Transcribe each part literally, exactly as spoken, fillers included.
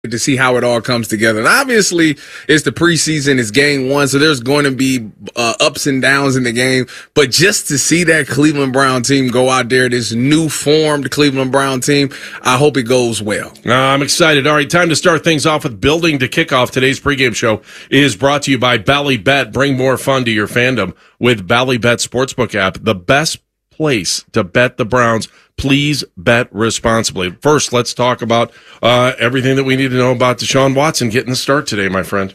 to see how it all comes together. And obviously, it's the preseason, it's game one, so there's going to be uh, ups and downs in the game. But just to see that Cleveland Brown team go out there, this new formed Cleveland Brown team, I hope it goes well. Uh, I'm excited. All right, time to start things off with building to kick off. Today's pregame show is brought to you by Ballybet. Bring more fun to your fandom with Ballybet Sportsbook app, the best place to bet the Browns. Please bet responsibly. First, let's talk about uh, everything that we need to know about Deshaun Watson getting the start today, my friend.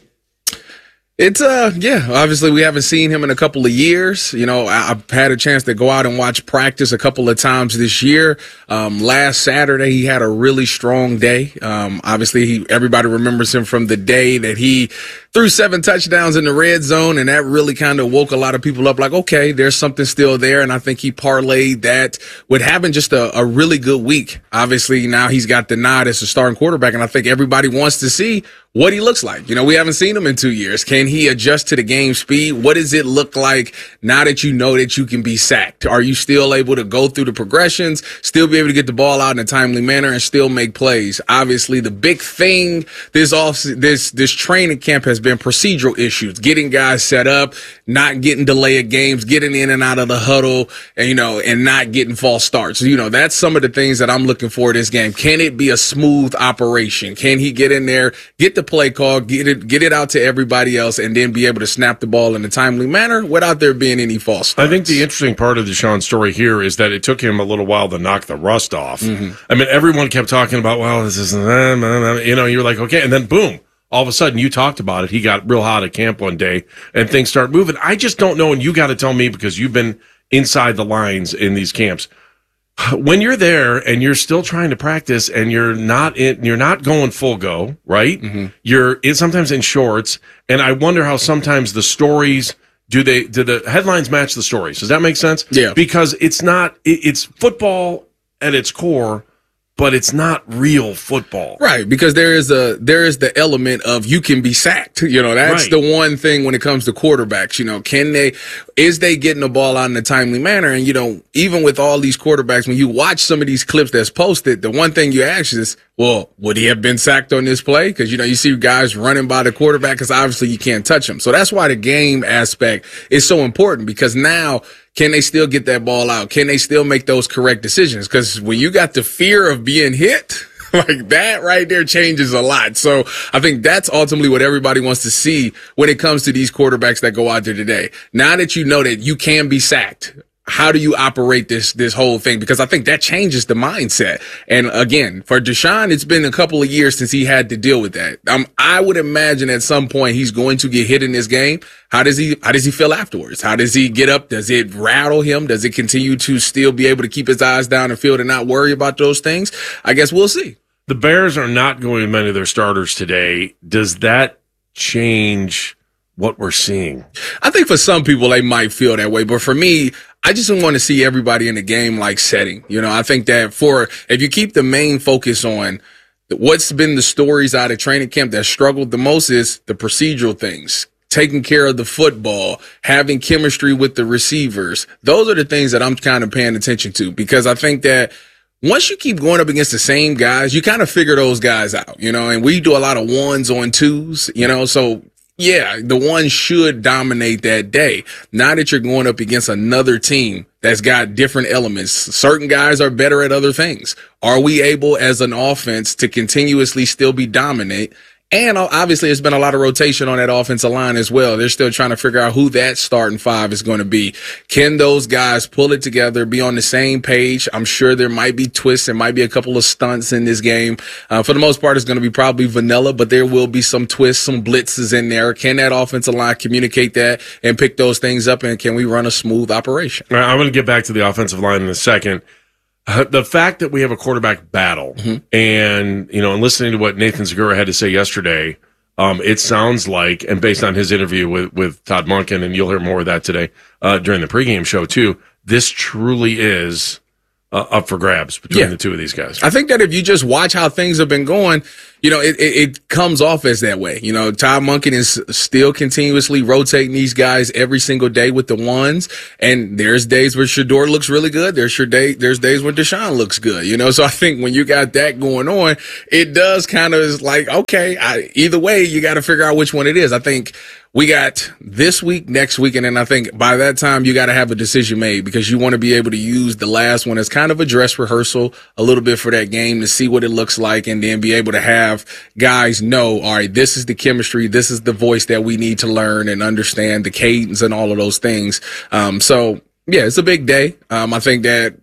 It's, uh, yeah, obviously we haven't seen him in a couple of years. You know, I've had a chance to go out and watch practice a couple of times this year. Um, last Saturday, he had a really strong day. Um, obviously, he, everybody remembers him from the day that he threw seven touchdowns in the red zone, and that really kind of woke a lot of people up like, okay, there's something still there. And I think he parlayed that with having just a, a really good week. Obviously, now he's got the nod as a starting quarterback, and I think everybody wants to see what he looks like. You know, we haven't seen him in two years. Can he adjust to the game speed? What does it look like now that you know that you can be sacked? Are you still able to go through the progressions, still be able to get the ball out in a timely manner and still make plays? Obviously, the big thing this off this this training camp has been procedural issues, getting guys set up, not getting delay of games, getting in and out of the huddle, and you know, and not getting false starts. You know, that's some of the things that I'm looking for this game. Can it be a smooth operation? Can he get in there, get the play call, get it get it out to everybody else, and then be able to snap the ball in a timely manner without there being any false starts? I think the interesting part of Deshaun's story here is that it took him a little while to knock the rust off. Mm-hmm. I mean, everyone kept talking about, well, this is, you know, you're like, okay, and then boom, all of a sudden you talked about it. He got real hot at camp one day, and things start moving. I just don't know, and you got to tell me because you've been inside the lines in these camps. When you're there and you're still trying to practice and you're not in, you're not going full go, right? Mm-hmm. You're in, sometimes in shorts, and I wonder how sometimes the stories do they do the headlines match the stories? Does that make sense? Yeah, because it's not it, it's football at its core, but it's not real football. Right, because there is a there is the element of you can be sacked. You know, that's right. The one thing when it comes to quarterbacks. You know, can they is they getting the ball out in a timely manner? And you know, even with all these quarterbacks, when you watch some of these clips that's posted, the one thing you ask is, well, would he have been sacked on this play? Because, you know, you see guys running by the quarterback because obviously you can't touch him. So that's why the game aspect is so important, because now can they still get that ball out? Can they still make those correct decisions? Because when you got the fear of being hit, like that right there changes a lot. So I think that's ultimately what everybody wants to see when it comes to these quarterbacks that go out there today. Now that you know that you can be sacked, how do you operate this this whole thing? Because I think that changes the mindset. And again, for Deshaun, it's been a couple of years since he had to deal with that. Um, I would imagine at some point he's going to get hit in this game. How does he how does he feel afterwards? How does he get up? Does it rattle him? Does it continue to still be able to keep his eyes down the field and not worry about those things? I guess we'll see. The Bears are not going with many of their starters today. Does that change what we're seeing? I think for some people they might feel that way, but for me, I just want to see everybody in the game like setting. You know, I think that for if you keep the main focus on what's been the stories out of training camp that struggled the most is the procedural things, taking care of the football, having chemistry with the receivers. Those are the things that I'm kind of paying attention to, because I think that once you keep going up against the same guys, you kind of figure those guys out, you know, and we do a lot of ones on twos, you know, so yeah, the one should dominate that day. Now that you're going up against another team that's got different elements, certain guys are better at other things. Are we able as an offense to continuously still be dominant? And obviously, there's been a lot of rotation on that offensive line as well. They're still trying to figure out who that starting five is going to be. Can those guys pull it together, be on the same page? I'm sure there might be twists. There might be a couple of stunts in this game. Uh, for the most part, it's going to be probably vanilla, but there will be some twists, some blitzes in there. Can that offensive line communicate that and pick those things up? And can we run a smooth operation? All right, I'm going to get back to the offensive line in a second. Uh, the fact that we have a quarterback battle, mm-hmm. and, you know, and listening to what Nathan Segura had to say yesterday, um, it sounds like, and based on his interview with, with Todd Monken, and you'll hear more of that today uh, during the pregame show too, this truly is uh, up for grabs between Yeah. the two of these guys. I think that if you just watch how things have been going, you know, it, it, it comes off as that way. You know, Todd Monken is still continuously rotating these guys every single day with the ones. And there's days where Shedeur looks really good. There's sure day, there's days when Deshaun looks good, you know? So I think when you got that going on, it does kind of is like, okay, I, either way, you got to figure out which one it is. I think we got this week, next week, and then I think by that time you got to have a decision made because you want to be able to use the last one as kind of a dress rehearsal a little bit for that game to see what it looks like and then be able to have guys know, all right, this is the chemistry, this is the voice that we need to learn and understand the cadence and all of those things. Um, so yeah, it's a big day. Um, I think that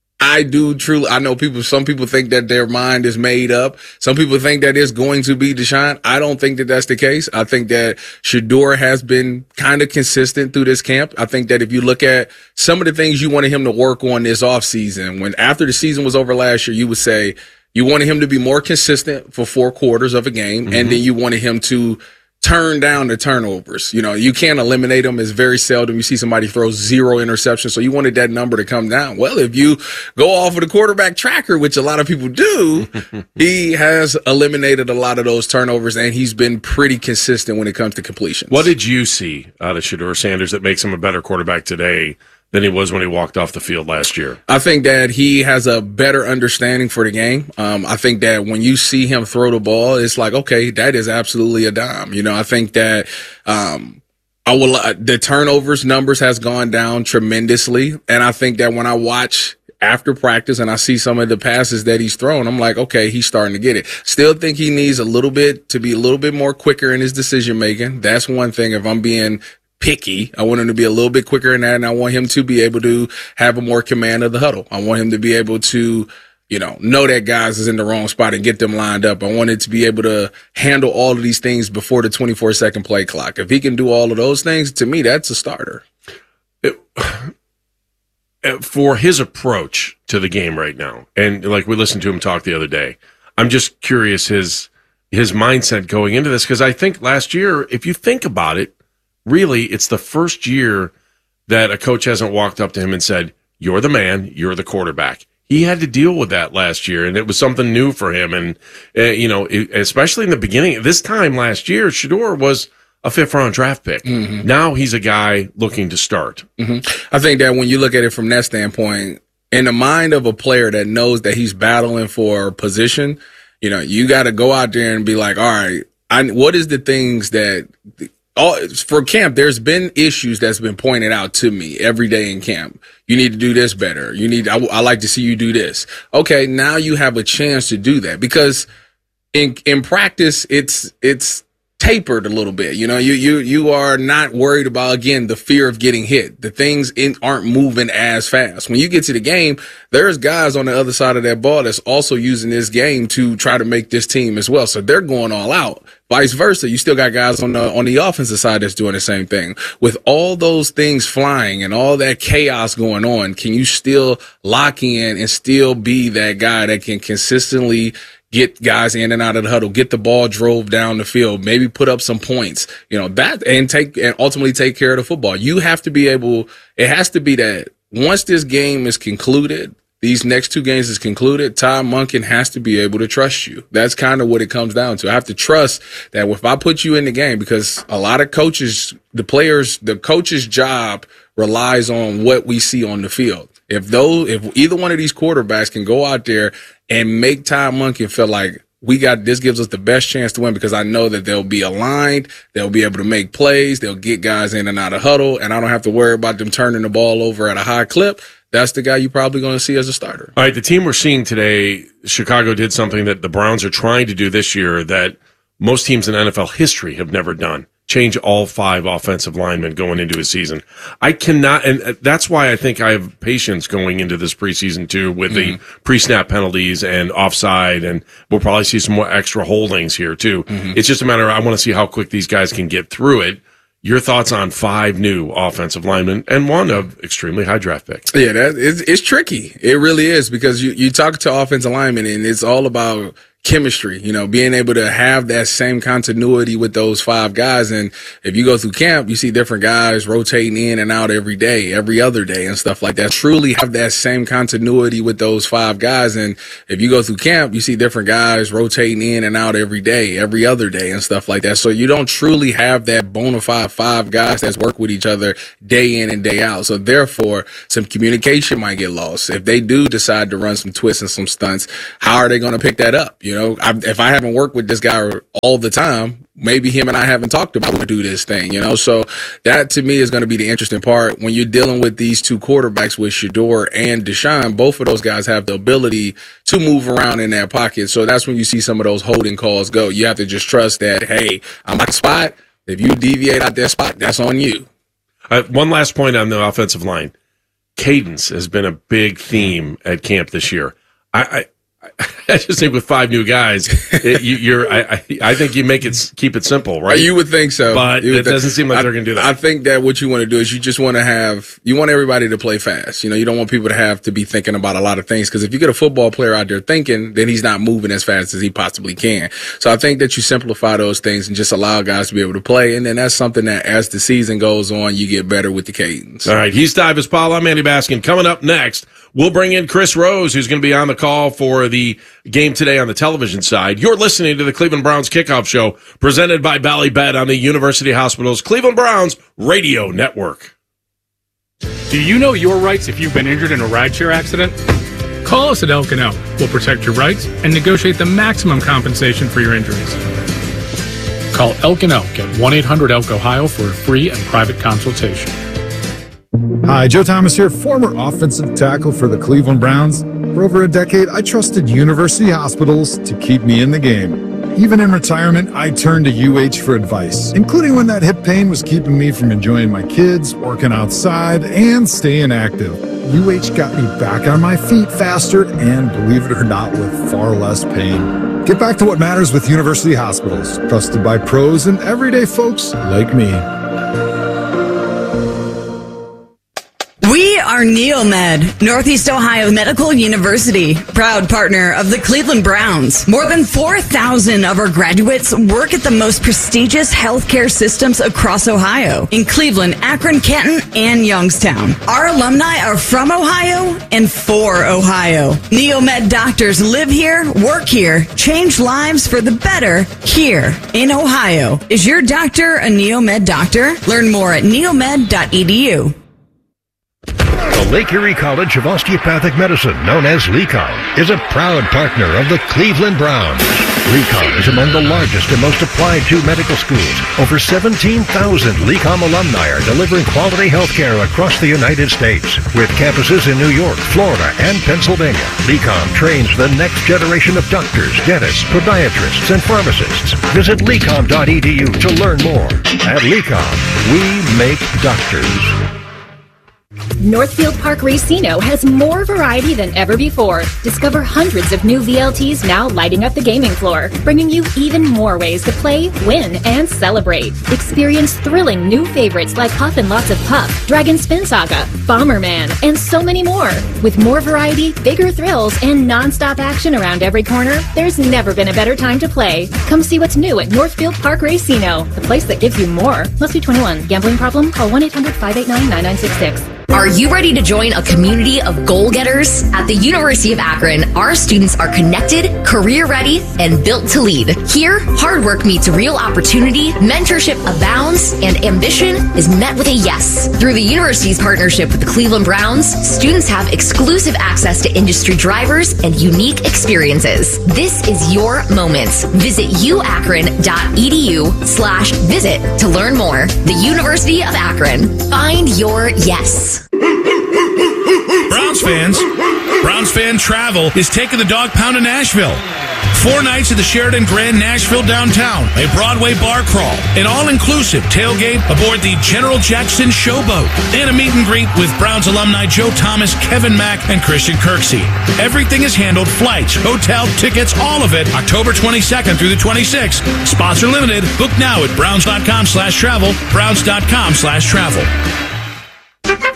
I do truly, I know people, some people think that their mind is made up. Some people think that it's going to be Deshaun. I don't think that that's the case. I think that Shedeur has been kind of consistent through this camp. I think that if you look at some of the things you wanted him to work on this offseason, when after the season was over last year, you would say you wanted him to be more consistent for four quarters of a game. Mm-hmm. And then you wanted him to turn down the turnovers. You know, you can't eliminate them. It's very seldom you see somebody throw zero interceptions. So you wanted that number to come down. Well, if you go off of the quarterback tracker, which a lot of people do, he has eliminated a lot of those turnovers and he's been pretty consistent when it comes to completions. What did you see out of Shedeur Sanders that makes him a better quarterback today than he was when he walked off the field last year? I think that he has a better understanding for the game. Um, I think that when you see him throw the ball, it's like, okay, that is absolutely a dime. You know, I think that, um, I will, uh, the turnovers numbers has gone down tremendously. And I think that when I watch after practice and I see some of the passes that he's thrown, I'm like, okay, he's starting to get it. Still think he needs a little bit to be a little bit more quicker in his decision making. That's one thing. If I'm being picky, I want him to be a little bit quicker in that, and I want him to be able to have a more command of the huddle. I want him to be able to, you know, know that guys is in the wrong spot and get them lined up. I want it to be able to handle all of these things before the twenty-four second play clock. If he can do all of those things, to me, that's a starter. It, for his approach to the game right now, and like we listened to him talk the other day, I'm just curious his his mindset going into this, because I think last year, if you think about it, really, it's the first year that a coach hasn't walked up to him and said, you're the man, you're the quarterback. He had to deal with that last year, and it was something new for him. And, uh, you know, it, especially in the beginning, this time last year, Shedeur was a fifth-round draft pick. Mm-hmm. Now he's a guy looking to start. Mm-hmm. I think that when you look at it from that standpoint, in the mind of a player that knows that he's battling for position, you know, you got to go out there and be like, all right, I, what is the things that – All, for camp, there's been issues that's been pointed out to me every day in camp. You need to do this better. You need, I, I like to see you do this. Okay. Now you have a chance to do that because in, in practice, it's, it's tapered a little bit. You know, you, you, you are not worried about, again, the fear of getting hit. The things in, aren't moving as fast. When you get to the game, there's guys on the other side of that ball that's also using this game to try to make this team as well. So they're going all out. Vice versa, you still got guys on the on the offensive side that's doing the same thing. With all those things flying and all that chaos going on, can you still lock in and still be that guy that can consistently get guys in and out of the huddle, get the ball drove down the field, maybe put up some points, you know, that and take and ultimately take care of the football? You have to be able, it has to be that once this game is concluded, these next two games is concluded, Todd Monken has to be able to trust you. That's kind of what it comes down to. I have to trust that if I put you in the game, because a lot of coaches, the players, the coach's job relies on what we see on the field. If those, if either one of these quarterbacks can go out there and make Todd Monken feel like we got, this gives us the best chance to win, because I know that they'll be aligned, they'll be able to make plays, they'll get guys in and out of huddle, and I don't have to worry about them turning the ball over at a high clip. That's the guy you're probably going to see as a starter. All right, the team we're seeing today, Chicago did something that the Browns are trying to do this year that most teams in N F L history have never done. Change all five offensive linemen going into a season. I cannot, and that's why I think I have patience going into this preseason too, with mm-hmm. the pre-snap penalties and offside, and we'll probably see some more extra holdings here too. Mm-hmm. It's just a matter of, I want to see how quick these guys can get through it. Your thoughts on five new offensive linemen and one of extremely high draft picks? Yeah, that it's, it's tricky. It really is, because you, you talk to offensive linemen and it's all about chemistry, you know, being able to have that same continuity with those five guys. And if you go through camp, you see different guys rotating in and out every day, every other day and stuff like that. Truly have that same continuity with those five guys. And if you go through camp, you see different guys rotating in and out every day, every other day and stuff like that. So you don't truly have that bona fide five guys that work with each other day in and day out. So therefore, some communication might get lost. If they do decide to run some twists and some stunts, how are they going to pick that up? You know, I, if I haven't worked with this guy all the time, maybe him and I haven't talked about how to do this thing, you know? So that to me is going to be the interesting part when you're dealing with these two quarterbacks with Shedeur and Deshaun. Both of those guys have the ability to move around in that pocket. So that's when you see some of those holding calls go. You have to just trust that, hey, I'm at the spot. If you deviate out that spot, that's on you. Uh, one last point on the offensive line. Cadence has been a big theme at camp this year. I, I I just think with five new guys, it, you, you're. I, I, I think you make it keep it simple, right? You would think so, but it doesn't seem like I, they're going to do that. I think that what you want to do is you just want to have you want everybody to play fast. You know, you don't want people to have to be thinking about a lot of things because if you get a football player out there thinking, then he's not moving as fast as he possibly can. So I think that you simplify those things and just allow guys to be able to play, and then that's something that as the season goes on, you get better with the cadence. All right, he's Tyvis Powell. I'm Andy Baskin. Coming up next, we'll bring in Chris Rose, who's going to be on the call for the game today on the television side. You're listening to the Cleveland Browns Kickoff Show, presented by Ballybet on the University Hospital's Cleveland Browns Radio Network. Do you know your rights if you've been injured in a rideshare accident? Call us at Elk and Elk. We'll protect your rights and negotiate the maximum compensation for your injuries. Call Elk and Elk at one eight hundred elk ohio for a free and private consultation. Hi, Joe Thomas here, former offensive tackle for the Cleveland Browns. For over a decade, I trusted University Hospitals to keep me in the game. Even in retirement, I turned to U H for advice, including when that hip pain was keeping me from enjoying my kids, working outside, and staying active. U H got me back on my feet faster and, believe it or not, with far less pain. Get back to what matters with University Hospitals, trusted by pros and everyday folks like me. We are Neomed, Northeast Ohio Medical University, proud partner of the Cleveland Browns. More than four thousand of our graduates work at the most prestigious healthcare systems across Ohio, in Cleveland, Akron, Canton, and Youngstown. Our alumni are from Ohio and for Ohio. Neomed doctors live here, work here, change lives for the better here in Ohio. Is your doctor a Neomed doctor? Learn more at neomed dot e d u. The Lake Erie College of Osteopathic Medicine, known as LECOM, is a proud partner of the Cleveland Browns. LECOM is among the largest and most applied to medical schools. Over seventeen thousand LECOM alumni are delivering quality health care across the United States. With campuses in New York, Florida, and Pennsylvania, LECOM trains the next generation of doctors, dentists, podiatrists, and pharmacists. Visit lecom dot e d u to learn more. At LECOM, we make doctors. Northfield Park Racino has more variety than ever before. Discover hundreds of new V L Ts now lighting up the gaming floor, bringing you even more ways to play, win, and celebrate. Experience thrilling new favorites like Huff and Lots of Puff, Dragon Spin Saga, Bomberman, and so many more. With more variety, bigger thrills, and non-stop action around every corner, there's never been a better time to play. Come see what's new at Northfield Park Racino, the place that gives you more. Must be twenty-one. Gambling problem? Call one eight hundred five eight nine nine nine six six. Are you ready to join a community of goal-getters? At the University of Akron, our students are connected, career-ready, and built to lead. Here, hard work meets real opportunity, mentorship abounds, and ambition is met with a yes. Through the university's partnership with the Cleveland Browns, students have exclusive access to industry drivers and unique experiences. This is your moment. Visit u akron dot e d u slash visit to learn more. The University of Akron. Find your yes. Browns fans, Browns Fan Travel is taking the dog pound to Nashville. Four nights at the Sheridan Grand Nashville downtown, a Broadway bar crawl, an all-inclusive tailgate aboard the General Jackson Showboat, and a meet and greet with Browns alumni Joe Thomas, Kevin Mack, and Christian Kirksey. Everything is handled, flights, hotel, tickets, all of it, October twenty-second through the twenty-sixth. Spots are limited. Book now at browns dot com slash travel, browns dot com slash travel.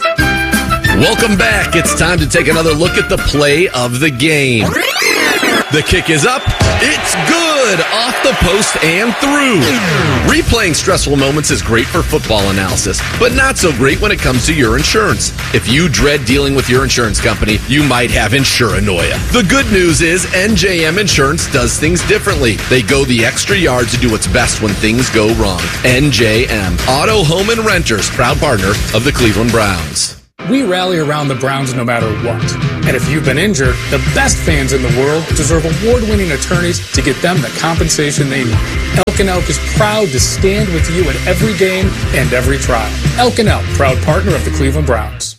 Welcome back. It's time to take another look at the play of the game. The kick is up. It's good. Off the post and through. Replaying stressful moments is great for football analysis, but not so great when it comes to your insurance. If you dread dealing with your insurance company, you might have insuranoia. The good news is N J M Insurance does things differently. They go the extra yard to do what's best when things go wrong. N J M, Auto, Home, and Renters, proud partner of the Cleveland Browns. We rally around the Browns no matter what. And if you've been injured, the best fans in the world deserve award-winning attorneys to get them the compensation they need. Elk and Elk is proud to stand with you at every game and every trial. Elk and Elk, proud partner of the Cleveland Browns.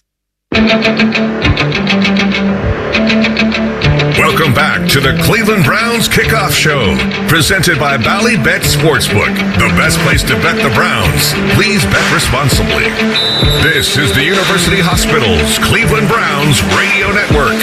Welcome back to the Cleveland Browns Kickoff Show, presented by Ballybet Sportsbook, the best place to bet the Browns. Please bet responsibly. This is the University Hospitals Cleveland Browns Radio Network.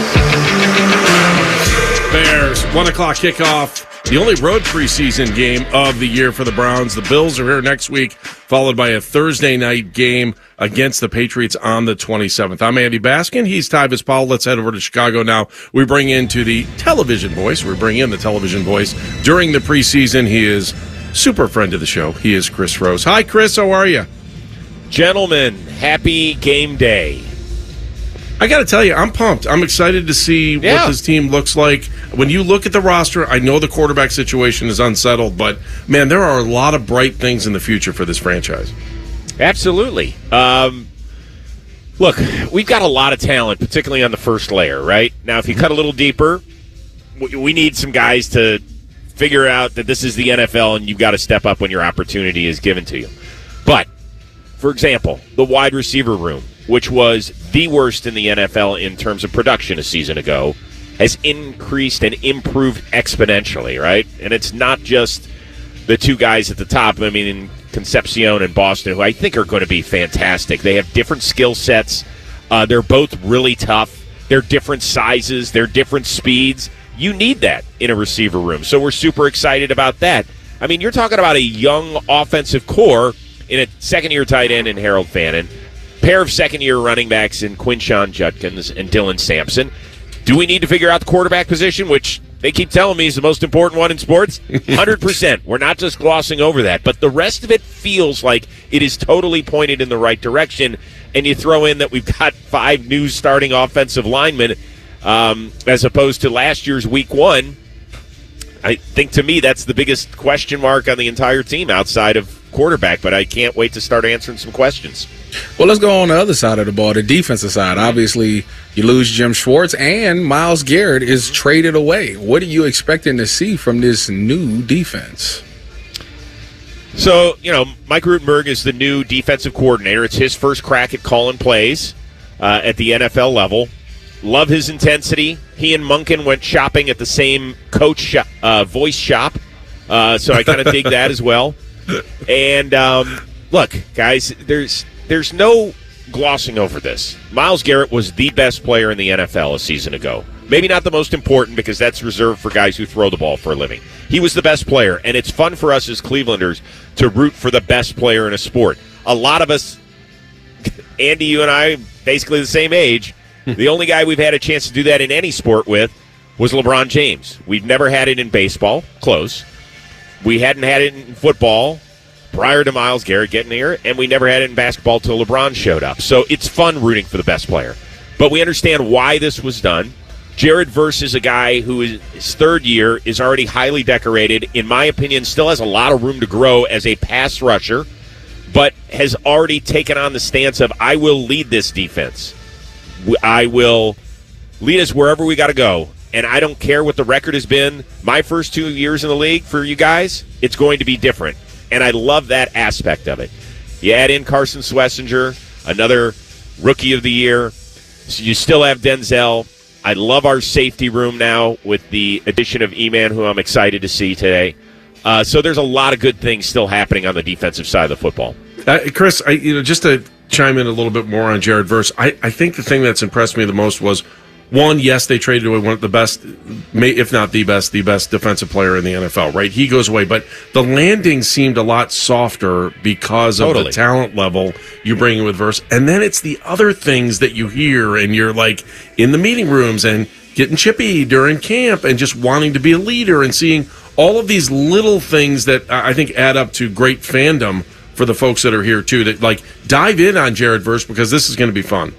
Bears, one o'clock kickoff. The only road preseason game of the year for the Browns. The Bills are here next week, followed by a Thursday night game against the Patriots on the twenty-seventh. I'm Andy Baskin. He's Tyvis Powell. Let's head over to Chicago now. We bring into the television voice. We bring in the television voice during the preseason. He is super friend of the show. He is Chris Rose. Hi, Chris. How are you? Gentlemen, happy game day. I got to tell you, I'm pumped. I'm excited to see Yeah. what this team looks like. When you look at the roster, I know the quarterback situation is unsettled, but, man, there are a lot of bright things in the future for this franchise. Absolutely. Um, look, we've got a lot of talent, particularly on the first layer, right? Now, if you cut a little deeper, we we need some guys to figure out that this is the N F L and you've got to step up when your opportunity is given to you. But, for example, the wide receiver room, which was the worst in the N F L in terms of production a season ago, has increased and improved exponentially, right? And it's not just the two guys at the top. I mean, Concepcion and Boston, who I think are going to be fantastic. They have different skill sets. Uh, they're both really tough. They're different sizes. They're different speeds. You need that in a receiver room. So we're super excited about that. I mean, you're talking about a young offensive core in a second-year tight end in Harold Fannin, pair of second-year running backs in Quinshon Judkins and Dylan Sampson. Do we need to figure out the quarterback position, which they keep telling me is the most important one in sports? one hundred percent. We're not just glossing over that. But the rest of it feels like it is totally pointed in the right direction. And you throw in that we've got five new starting offensive linemen um, as opposed to last year's week one. I think, to me, that's the biggest question mark on the entire team outside of quarterback. But I can't wait to start answering some questions. Well, let's go on the other side of the ball, the defensive side. Obviously, you lose Jim Schwartz, and Myles Garrett is traded away. What are you expecting to see from this new defense? So, you know, Mike Rutenberg is the new defensive coordinator. It's his first crack at calling plays uh, at the N F L level. Love his intensity. He and Munkin went shopping at the same coach shop, uh, voice shop, uh, so I kind of dig that as well. And, um, look, guys, there's there's no glossing over this. Myles Garrett was the best player in the N F L a season ago. Maybe not the most important because that's reserved for guys who throw the ball for a living. He was the best player, and it's fun for us as Clevelanders to root for the best player in a sport. A lot of us, Andy, you and I, basically the same age, the only guy we've had a chance to do that in any sport with was LeBron James. We've never had it in baseball, close. We hadn't had it in football prior to Myles Garrett getting here, and we never had it in basketball till LeBron showed up. So it's fun rooting for the best player. But we understand why this was done. Jared Verse is a guy who is his third year, is already highly decorated, in my opinion, still has a lot of room to grow as a pass rusher, but has already taken on the stance of, I will lead this defense. I will lead us wherever we got to go. And I don't care what the record has been. My first two years in the league for you guys, it's going to be different. And I love that aspect of it. You add in Carson Schlesinger, another rookie of the year. So you still have Denzel. I love our safety room now with the addition of E-Man, who I'm excited to see today. Uh, so there's a lot of good things still happening on the defensive side of the football. Uh, Chris, I, you know, just to chime in a little bit more on Jared Verse, I, I think the thing that's impressed me the most was, one, yes, they traded away one of the best, if not the best, the best defensive player in the N F L, right? He goes away. But the landing seemed a lot softer because of Totally. the talent level you bring in with Verse. And then it's the other things that you hear, and you're like in the meeting rooms, and getting chippy during camp and just wanting to be a leader and seeing all of these little things that I think add up to great fandom for the folks that are here too. That like dive in on Jared Verse because this is going to be fun.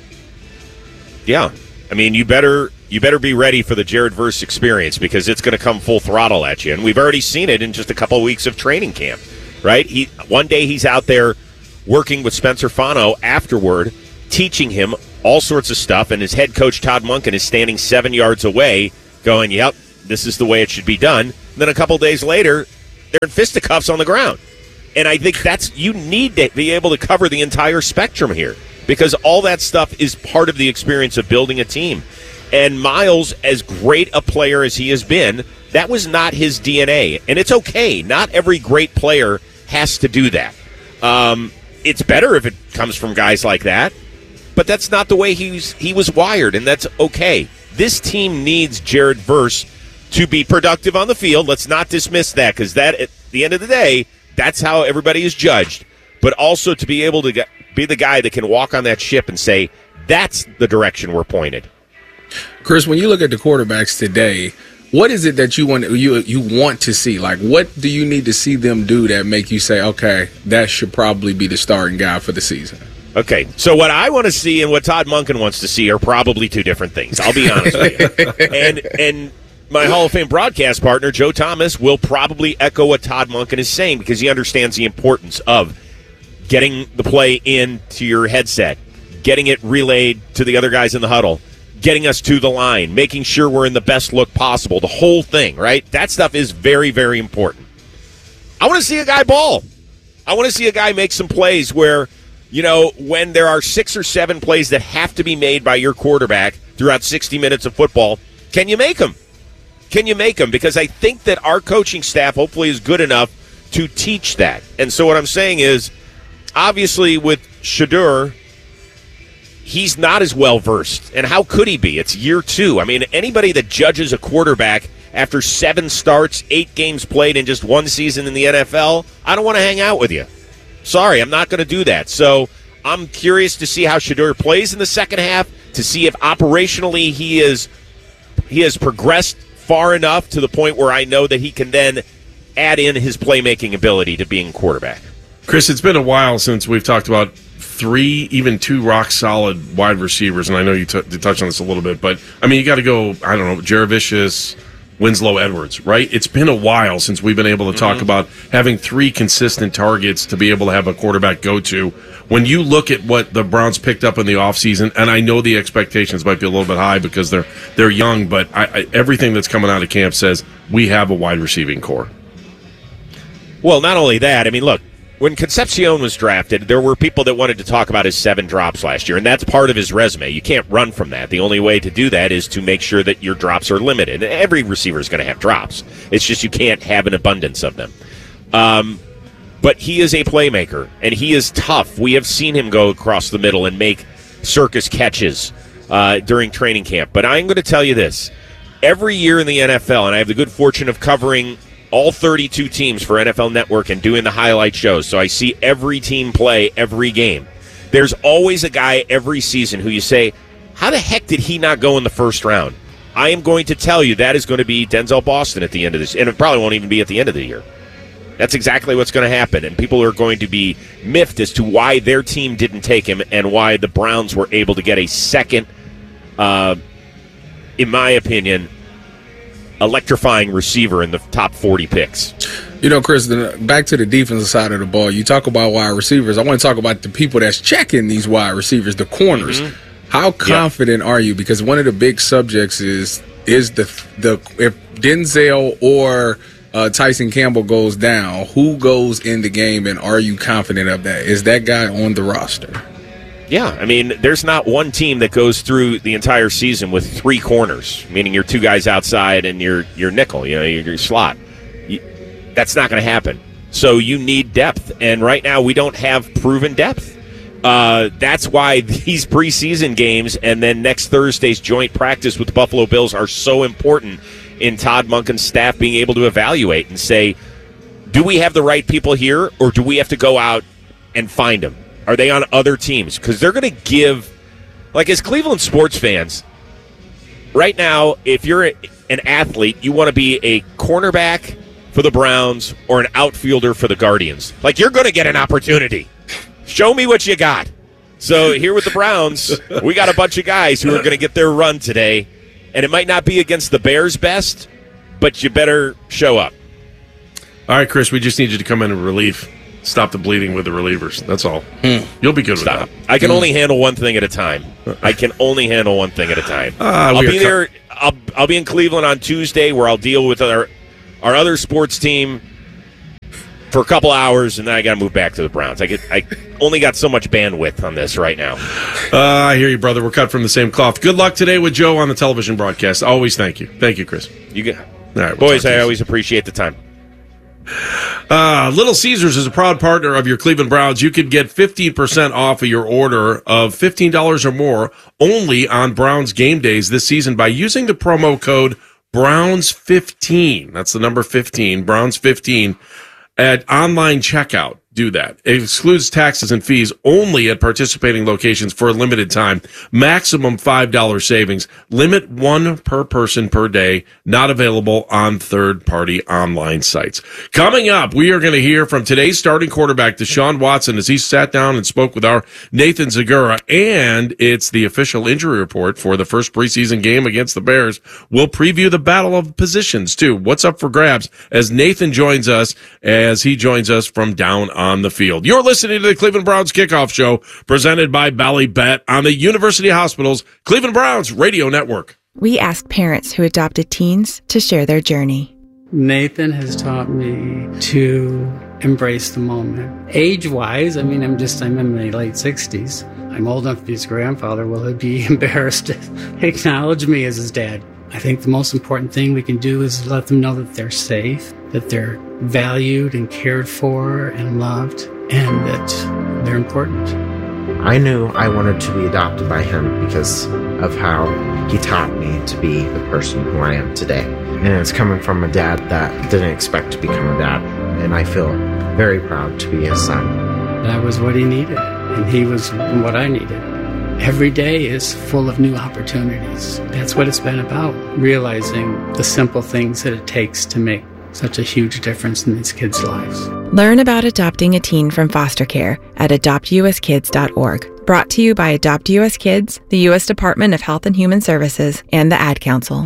Yeah, I mean, you better you better be ready for the Jared Verse experience because it's going to come full throttle at you, and we've already seen it in just a couple of weeks of training camp. Right? He one day he's out there working with Spencer Fano afterward, teaching him all sorts of stuff, and his head coach Todd Monken is standing seven yards away, going, "Yep, this is the way it should be done." And then a couple of days later, they're in fisticuffs on the ground. And I think that's you need to be able to cover the entire spectrum here because all that stuff is part of the experience of building a team. And Miles, as great a player as he has been, that was not his D N A. And it's okay. Not every great player has to do that. Um, it's better if it comes from guys like that. But that's not the way he's, he was wired, and that's okay. This team needs Jared Verse to be productive on the field. Let's not dismiss that because that, at the end of the day, that's how everybody is judged. But also to be able to get, be the guy that can walk on that ship and say, that's the direction we're pointed. Chris, when you look at the quarterbacks today, what is it that you want you you want to see? Like, what do you need to see them do that make you say, okay, that should probably be the starting guy for the season? Okay, so what I want to see and what Todd Monken wants to see are probably two different things. I'll be honest with you. And and my Hall of Fame broadcast partner, Joe Thomas, will probably echo what Todd Monken is saying because he understands the importance of getting the play into your headset, getting it relayed to the other guys in the huddle, getting us to the line, making sure we're in the best look possible, the whole thing, right? That stuff is very, very important. I want to see a guy ball. I want to see a guy make some plays where, you know, when there are six or seven plays that have to be made by your quarterback throughout sixty minutes of football, can you make them? Can you make them? Because I think that our coaching staff hopefully is good enough to teach that. And so what I'm saying is, obviously with Shedeur, he's not as well-versed. And how could he be? It's year two. I mean, anybody that judges a quarterback after seven starts, eight games played in just one season in the N F L, I don't want to hang out with you. Sorry, I'm not going to do that. So I'm curious to see how Shedeur plays in the second half, to see if operationally he is he has progressed far enough to the point where I know that he can then add in his playmaking ability to being quarterback. Chris, it's been a while since we've talked about three, even two rock-solid wide receivers, and I know you, t- you touched on this a little bit, but, I mean, you got to go, I don't know, Jaravicius, Winslow, Edwards, right? It's been a while since we've been able to talk mm-hmm. about having three consistent targets to be able to have a quarterback go to. When you look at what the Browns picked up in the offseason, and I know the expectations might be a little bit high because they're they're young, but I, I, everything that's coming out of camp says we have a wide receiving core. Well, not only that, I mean, look, when Concepcion was drafted, there were people that wanted to talk about his seven drops last year, and that's part of his resume. You can't run from that. The only way to do that is to make sure that your drops are limited. Every receiver is going to have drops. It's just you can't have an abundance of them. Um, but he is a playmaker, and he is tough. We have seen him go across the middle and make circus catches uh, during training camp. But I'm going to tell you this. Every year in the N F L, and I have the good fortune of covering all thirty-two teams for N F L Network and doing the highlight shows, so I see every team play every game. There's always a guy every season who you say, how the heck did he not go in the first round? I am going to tell you that is going to be Denzel Boston at the end of this, and it probably won't even be at the end of the year. That's exactly what's going to happen, and people are going to be miffed as to why their team didn't take him and why the Browns were able to get a second, uh, in my opinion, electrifying receiver in the top forty picks. You know, Chris, back to the defensive side of the ball, you talk about wide receivers. I want to talk about the people that's checking these wide receivers, the corners. Mm-hmm. How confident yeah. are you? Because one of the big subjects is is the the if Denzel or uh, Tyson Campbell goes down, who goes in the game, and are you confident of that? Is that guy on the roster? Yeah, I mean, there's not one team that goes through the entire season with three corners, meaning your two guys outside and your your nickel, you know, your, your slot. You, that's not going to happen. So you need depth, and right now we don't have proven depth. Uh, that's why these preseason games and then next Thursday's joint practice with the Buffalo Bills are so important in Todd Monken's staff being able to evaluate and say, do we have the right people here, or do we have to go out and find them? Are they on other teams? Because they're going to give, like as Cleveland sports fans, right now, if you're a, an athlete, you want to be a cornerback for the Browns or an outfielder for the Guardians. Like, you're going to get an opportunity. Show me what you got. So here with the Browns, we got a bunch of guys who are going to get their run today, and it might not be against the Bears' best, but you better show up. All right, Chris, we just need you to come in and relief. Stop the bleeding with the relievers. That's all. Mm. You'll be good Stop. with that. I can mm. only handle one thing at a time. I can only handle one thing at a time. Uh, I'll be co- there. I'll, I'll be in Cleveland on Tuesday, where I'll deal with our our other sports team for a couple hours, and then I got to move back to the Browns. I get. I only got so much bandwidth on this right now. Uh, I hear you, brother. We're cut from the same cloth. Good luck today with Joe on the television broadcast. Always thank you. Thank you, Chris. You get, All right, we'll boys. I always appreciate the time. Uh, Little Caesars is a proud partner of your Cleveland Browns. You could get fifteen percent off of your order of fifteen dollars or more only on Browns game days this season by using the promo code Browns fifteen. That's the number fifteen, Browns fifteen, at online checkout. Do that. It excludes taxes and fees only at participating locations for a limited time. Maximum five dollars savings. Limit one per person per day. Not available on third-party online sites. Coming up, we are going to hear from today's starting quarterback, Deshaun Watson, as he sat down and spoke with our Nathan Zagura. And it's the official injury report for the first preseason game against the Bears. We'll preview the battle of positions, too. What's up for grabs as Nathan joins us, as he joins us from down on the field. You're listening to the Cleveland Browns Kickoff Show, presented by Ballybet on the University Hospitals Cleveland Browns Radio Network. We ask parents who adopted teens to share their journey. Nathan has taught me to embrace the moment. Age-wise, I mean, I'm just, I'm in my late sixties. I'm old enough to be his grandfather. Will he be embarrassed to acknowledge me as his dad? I think the most important thing we can do is let them know that they're safe, that they're valued and cared for and loved, and that they're important. I knew I wanted to be adopted by him because of how he taught me to be the person who I am today. And it's coming from a dad that didn't expect to become a dad, and I feel very proud to be his son. That was what he needed, and he was what I needed. Every day is full of new opportunities. That's what it's been about, realizing the simple things that it takes to make such a huge difference in these kids' lives. Learn about adopting a teen from foster care at adopt u s kids dot org. Brought to you by Adopt U S Kids, the U S Department of Health and Human Services, and the Ad Council.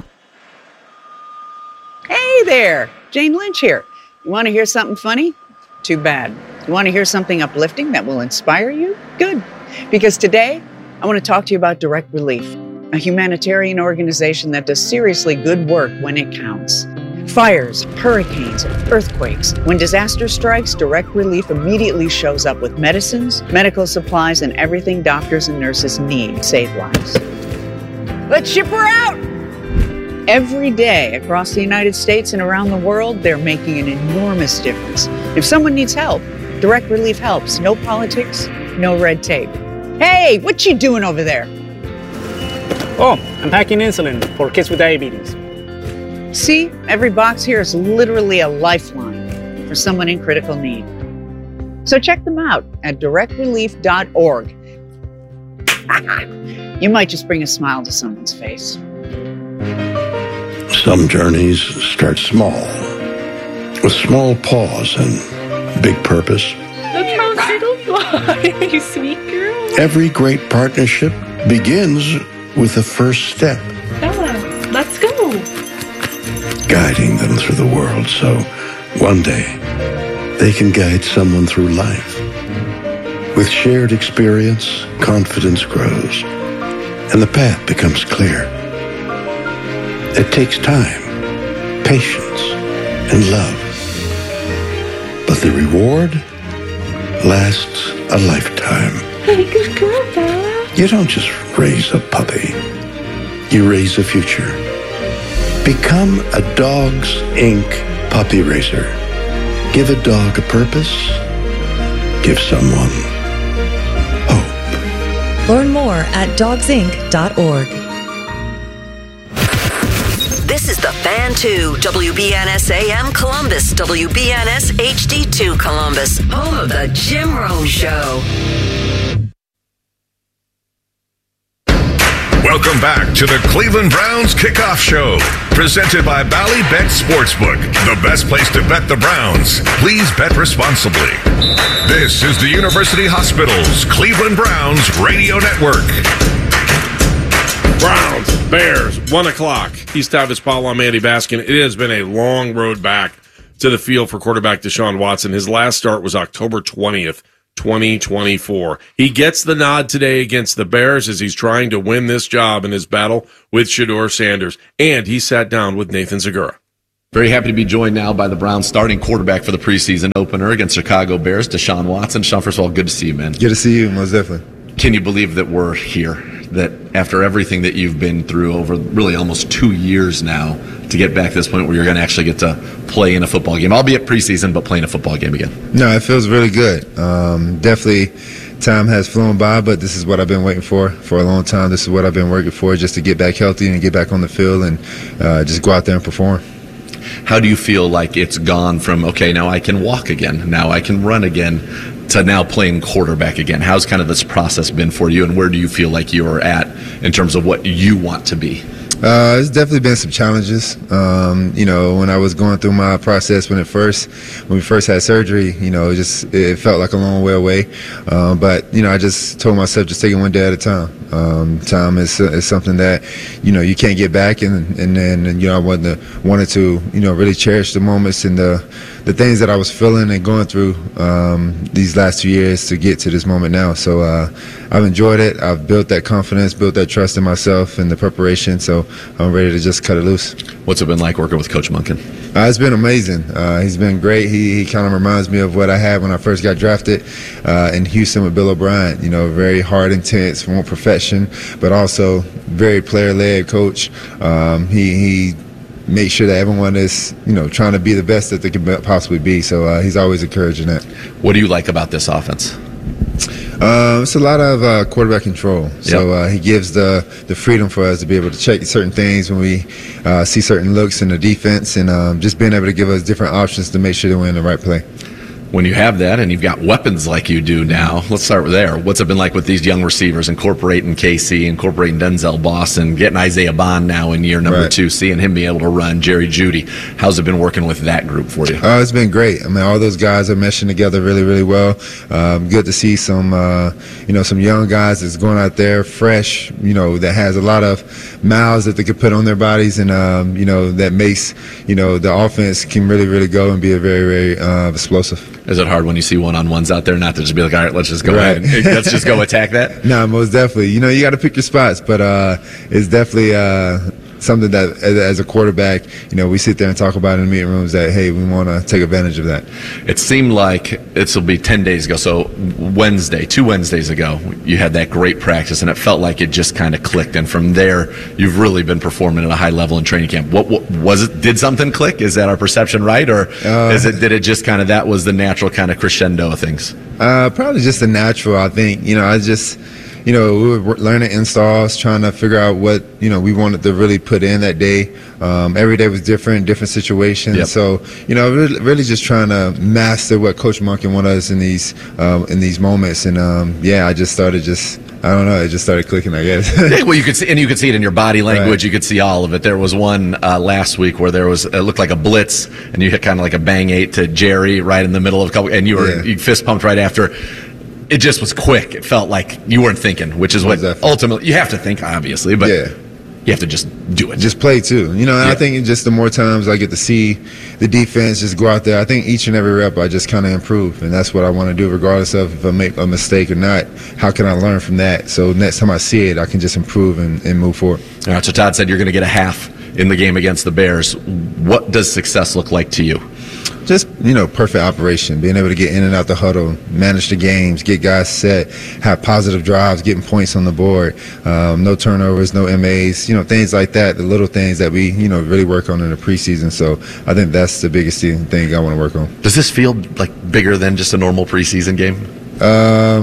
Hey there, Jane Lynch here. You want to hear something funny? Too bad. You want to hear something uplifting that will inspire you? Good. Because today, I want to talk to you about Direct Relief, a humanitarian organization that does seriously good work when it counts. Fires, hurricanes, earthquakes. When disaster strikes, Direct Relief immediately shows up with medicines, medical supplies, and everything doctors and nurses need to save lives. Let's ship her out! Every day across the United States and around the world, they're making an enormous difference. If someone needs help, Direct Relief helps. No politics, no red tape. Hey, what you doing over there? Oh, I'm packing insulin for kids with diabetes. See, every box here is literally a lifeline for someone in critical need. So check them out at direct relief dot org. You might just bring a smile to someone's face. Some journeys start small, with small pause and big purpose. Look how little fly, you sweet girl. Every great partnership begins with the first step. Bella, let's go. Guiding them through the world so one day they can guide someone through life. With shared experience, confidence grows, and the path becomes clear. It takes time, patience, and love. But the reward lasts a lifetime. Hey, good girl, Bella. You don't just raise a puppy. You raise a future. Become a Dogs Incorporated puppy raiser. Give a dog a purpose. Give someone hope. Learn more at dogs inc dot org. This is the Fan two, W B N S A M Columbus, W B N S H D two Columbus, home of the Jim Rome Show. Welcome back to the Cleveland Browns Kickoff Show, presented by Ballybet Sportsbook, the best place to bet the Browns. Please bet responsibly. This is the University Hospital's Cleveland Browns Radio Network. Browns, Bears, one o'clock. He's Tavis Powell. I'm Andy Baskin. It has been a long road back to the field for quarterback Deshaun Watson. His last start was October twentieth, twenty twenty-four. He gets the nod today against the Bears as he's trying to win this job in his battle with Shedeur Sanders. And he sat down with Nathan Zegura. Very happy to be joined now by the Browns starting quarterback for the preseason opener against Chicago Bears, Deshaun Watson. Deshaun, first of all, good to see you, man. Good to see you, most definitely. Can you believe that we're here? That after everything that you've been through over really almost two years now, to get back to this point where you're going to actually get to play in a football game, albeit preseason, but playing a football game again? No, it feels really good. Um, definitely, time has flown by, but this is what I've been waiting for for a long time. This is what I've been working for, just to get back healthy and get back on the field and uh, just go out there and perform. How do you feel like it's gone from, okay, now I can walk again, now I can run again, to now playing quarterback again? How's kind of this process been for you, and where do you feel like you're at in terms of what you want to be? Uh, it's definitely been some challenges. Um, you know, when I was going through my process when it first, when we first had surgery, you know, it just it felt like a long way away. Um, but you know, I just told myself just take it one day at a time. Um, time is is something that you know you can't get back, and and then you know I wanted to, wanted to you know really cherish the moments and the the things that I was feeling and going through um, these last two years to get to this moment now. So uh, I've enjoyed it. I've built that confidence, built that trust in myself and the preparation. So I'm ready to just cut it loose. What's it been like working with Coach Monken? Uh, it's been amazing. Uh, he's been great. He, he kind of reminds me of what I had when I first got drafted uh, in Houston with Bill O'Brien. You know, very hard, intense, more profession, but also very player-led coach. Um, he he makes sure that everyone is, you know, trying to be the best that they can possibly be. So uh, he's always encouraging that. What do you like about this offense? Uh, it's a lot of uh, quarterback control. So uh, he gives the, the freedom for us to be able to check certain things when we uh, see certain looks in the defense, and um, just being able to give us different options to make sure that we're in the right play. When you have that and you've got weapons like you do now, let's start with there. What's it been like with these young receivers, incorporating K C, incorporating Denzel Boston, getting Isaiah Bond now in year number Right. two, seeing him be able to run, Jerry Jeudy? How's it been working with that group for you? Uh, it's been great. I mean, all those guys are meshing together really, really well. Um, good to see some, uh, you know, some young guys that's going out there fresh, you know, that has a lot of miles that they could put on their bodies, and, um, you know, that makes, you know, the offense can really, really go and be a very, very uh, explosive. Is it hard when you see one-on-ones out there not to just be like, all right, let's just go Right. ahead, let's just go attack that? No, most definitely. You know, you got to pick your spots, but uh, it's definitely uh, something that, as, as a quarterback, you know, we sit there and talk about in the meeting rooms that, hey, we want to take advantage of that. It seemed like this will be ten days ago, so Wednesday, two Wednesdays ago, you had that great practice, and it felt like it just kind of clicked. And from there, you've really been performing at a high level in training camp. What, what was it? Did something click? Is that our perception right, or Uh, is it? Did it just kind of that was the natural kind of crescendo of things? Uh, probably just a natural, I think. You know, I just, you know, we were learning installs, trying to figure out what, you know, we wanted to really put in that day. Um, every day was different, different situations. Yep. So, you know, really, really just trying to master what Coach Monken wanted us in these, um, in these moments. And, um, yeah, I just started just, I don't know, it just started clicking, I guess. Yeah, well, you could see, and you could see it in your body language. Right. You could see all of it. There was one uh, last week where there was, it looked like a blitz, and you hit kind of like a bang eight to Jerry right in the middle of a couple, and you were Yeah. you fist pumped right after. It just was quick. It felt like you weren't thinking, which is what ultimately you have to think, obviously, but Yeah. you have to just do it. Just play too, you know. And Yeah. I think just the more times I get to see the defense just go out there, I think each and every rep I just kind of improve, and that's what I want to do, regardless of if I make a mistake or not. How can I learn from that? So next time I see it, I can just improve and, and move forward. All right, so Todd said you're going to get a half in the game against the Bears. What does success look like to you? Just, you know, perfect operation, being able to get in and out the huddle, manage the games, get guys set, have positive drives, getting points on the board, um, no turnovers, no M As, you know, things like that, the little things that we, you know, really work on in the preseason. So I think that's the biggest thing I want to work on. Does this feel like bigger than just a normal preseason game? Um,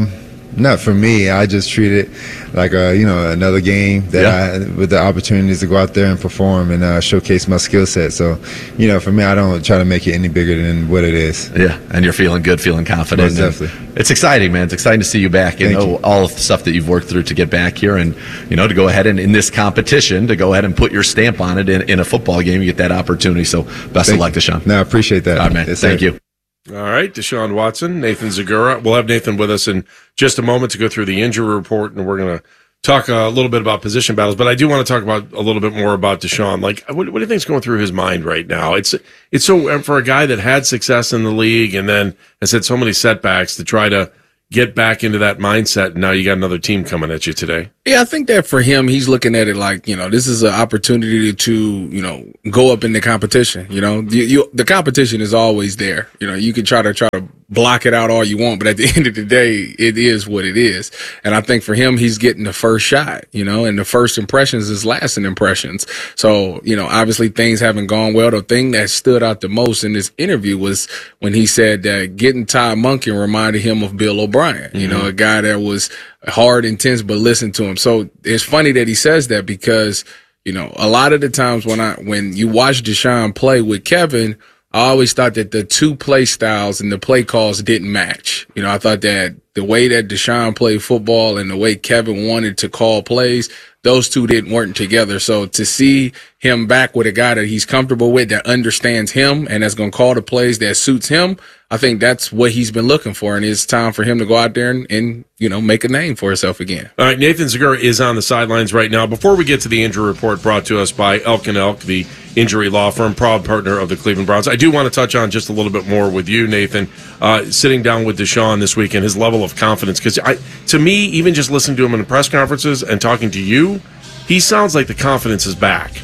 not for me. I just treat it like a, you know, another game that Yeah. I, with the opportunities to go out there and perform and uh, showcase my skill set. So, you know, for me, I don't try to make it any bigger than what it is. Yeah, and you're feeling good, feeling confident. Most and definitely. It's exciting, man. It's exciting to see you back. You Thank know, you. all of the stuff that you've worked through to get back here and, you know, to go ahead and in this competition, to go ahead and put your stamp on it in, in a football game, you get that opportunity. So best Thank of luck, Deshaun. No, I appreciate that. All right, man. Yes, Thank sir. you. All right, Deshaun Watson, Nathan Zagura. We'll have Nathan with us in just a moment to go through the injury report, and we're going to talk a little bit about position battles. But I do want to talk about a little bit more about Deshaun. Like, what, what do you think is going through his mind right now? It's it's so for a guy that had success in the league and then has had so many setbacks to try to get back into that mindset. And now you got another team coming at you today. Yeah, I think that for him, he's looking at it like, you know, this is an opportunity to, you know, go up in the competition. You know, you, you, the competition is always there. You know, you can try to try to block it out all you want, but at the end of the day, it is what it is. And I think for him, he's getting the first shot, you know, and the first impressions is lasting impressions. So, you know, obviously things haven't gone well. The thing that stood out the most in this interview was when he said that getting Todd Monken reminded him of Bill O'Brien, you know, a guy that was hard, intense, but listen to him. So it's funny that he says that because, you know, a lot of the times when I, when you watch Deshaun play with Kevin, I always thought that the two play styles and the play calls didn't match. You know, I thought that the way that Deshaun played football and the way Kevin wanted to call plays, those two didn't work together. So to see him back with a guy that he's comfortable with, that understands him and that's going to call the plays that suits him, I think that's what he's been looking for. And it's time for him to go out there and, and you know, make a name for himself again. All right, Nathan Zagura is on the sidelines right now. Before we get to the injury report brought to us by Elk and Elk, the injury law firm, proud partner of the Cleveland Browns, I do want to touch on just a little bit more with you, Nathan, uh, sitting down with Deshaun this week and his level of confidence. Because to me, even just listening to him in the press conferences and talking to you, he sounds like the confidence is back.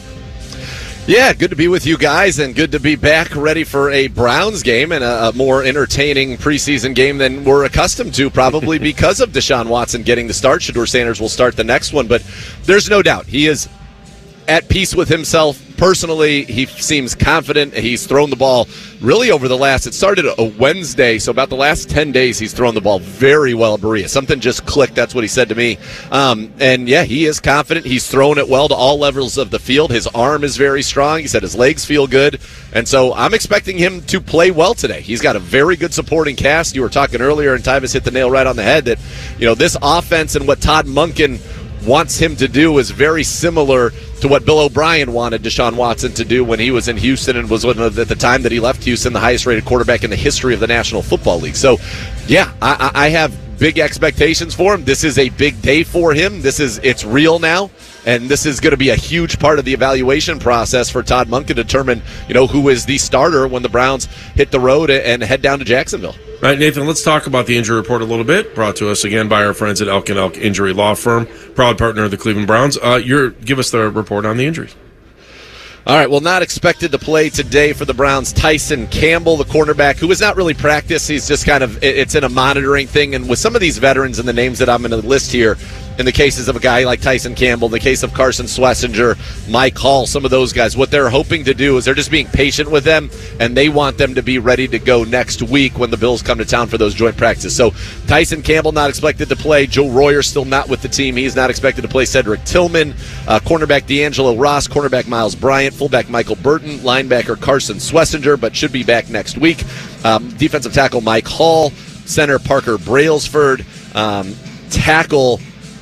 Yeah, good to be with you guys and good to be back ready for a Browns game and a, a more entertaining preseason game than we're accustomed to, probably because of Deshaun Watson getting the start. Shedeur Sanders will start the next one, but there's no doubt he is at peace with himself. Personally, he seems confident. He's thrown the ball really over the last, it started a Wednesday, so about the last ten days he's thrown the ball very well at Berea. Something just clicked, that's what he said to me. Um, and yeah, he is confident. He's thrown it well to all levels of the field. His arm is very strong. He said his legs feel good. And so I'm expecting him to play well today. He's got a very good supporting cast. You were talking earlier, and Tyvis hit the nail right on the head, that, you know, this offense and what Todd Monken wants him to do is very similar to what Bill O'Brien wanted Deshaun Watson to do when he was in Houston and was one of, at the time that he left Houston, the highest-rated quarterback in the history of the National Football League. So, yeah, I, I have big expectations for him. This is a big day for him. This is it's real now, and this is going to be a huge part of the evaluation process for Todd Monken to determine, you know, who is the starter when the Browns hit the road and head down to Jacksonville. All right, Nathan, let's talk about the injury report a little bit, brought to us again by our friends at Elk and Elk Injury Law Firm, proud partner of the Cleveland Browns. Uh, you're, give us the report on the injuries. All right, well, not expected to play today for the Browns. Tyson Campbell, the cornerback, who has not really practiced. He's just kind of, it's in a monitoring thing. And with some of these veterans and the names that I'm going to list here, in the cases of a guy like Tyson Campbell, in the case of Carson Schlesinger, Mike Hall, some of those guys, what they're hoping to do is they're just being patient with them, and they want them to be ready to go next week when the Bills come to town for those joint practices. So Tyson Campbell not expected to play. Joe Royer still not with the team. He's not expected to play. Cedric Tillman, uh, cornerback D'Angelo Ross, cornerback Miles Bryant, fullback Michael Burton, linebacker Carson Schlesinger, but should be back next week. Um, defensive tackle Mike Hall, center Parker Brailsford, um, tackle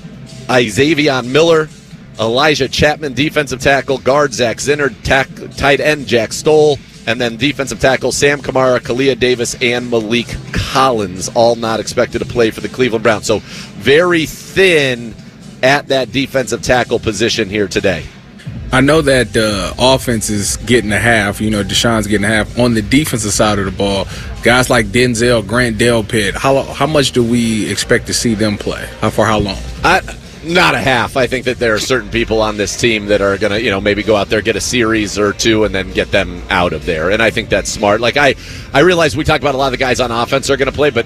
Xavier Miller, Elijah Chapman, defensive tackle, guard Zach Zinner, tack, tight end Jack Stoll, and then defensive tackle Sam Kamara, Kalia Davis, and Malik Collins, all not expected to play for the Cleveland Browns. So very thin at that defensive tackle position here today. I know that the offense is getting a half. You know, Deshaun's getting a half. On the defensive side of the ball, guys like Denzel, Grant Delpit, how how much do we expect to see them play? How for how long? I, not a half. I think that there are certain people on this team that are going to, you know, maybe go out there, get a series or two, and then get them out of there. And I think that's smart. Like, I, I realize we talk about a lot of the guys on offense are going to play, but